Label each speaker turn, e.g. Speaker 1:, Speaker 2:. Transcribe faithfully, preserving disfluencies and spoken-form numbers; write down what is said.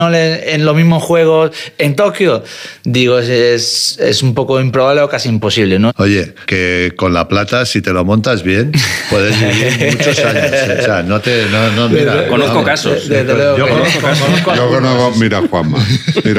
Speaker 1: en los mismos juegos en Tokio, digo, es, es un poco improbable o casi imposible, ¿no?
Speaker 2: Oye, que con la plata, si te lo montas bien, puedes vivir muchos años. ¿eh? O sea, no te... No, no, mira,
Speaker 3: conozco casos.
Speaker 1: De, de, de,
Speaker 2: yo conozco casos.
Speaker 4: Yo conozco, mira, Juanma. Mira,